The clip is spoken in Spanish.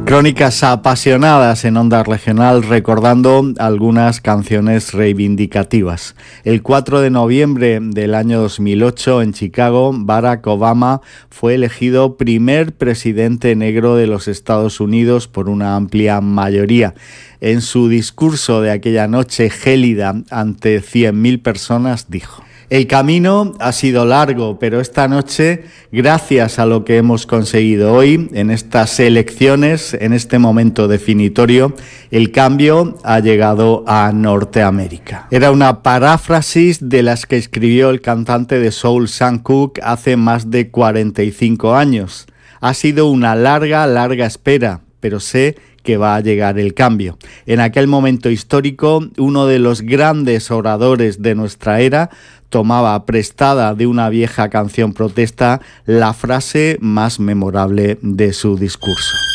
Crónicas apasionadas en Onda Regional recordando algunas canciones reivindicativas. El 4 de noviembre del año 2008 en Chicago, Barack Obama fue elegido primer presidente negro de los Estados Unidos por una amplia mayoría. En su discurso de aquella noche gélida ante 100.000 personas dijo: "El camino ha sido largo, pero esta noche, gracias a lo que hemos conseguido hoy, en estas elecciones, en este momento definitorio, el cambio ha llegado a Norteamérica". Era una paráfrasis de las que escribió el cantante de soul Sam Cooke hace más de 45 años. Ha sido una larga espera, pero sé que va a llegar el cambio. En aquel momento histórico, uno de los grandes oradores de nuestra era tomaba prestada de una vieja canción protesta la frase más memorable de su discurso.